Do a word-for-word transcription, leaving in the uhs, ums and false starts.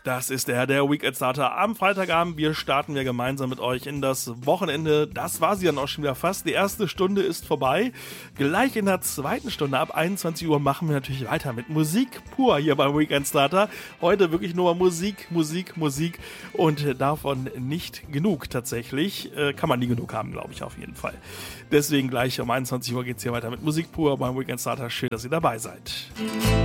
Das ist der, der Weekend Starter am Freitagabend. Wir starten wir gemeinsam mit euch in das Wochenende. Das war sie dann auch schon wieder fast. Die erste Stunde ist vorbei. Gleich in der zweiten Stunde ab einundzwanzig Uhr machen wir natürlich weiter mit Musik pur hier beim Weekend Starter. Heute wirklich nur Musik, Musik, Musik und davon nicht genug tatsächlich. Äh, kann man nie genug haben, glaube ich, auf jeden Fall. Deswegen gleich um einundzwanzig Uhr geht es hier weiter mit Musik pur beim Weekend Starter. Schön, dass ihr dabei seid.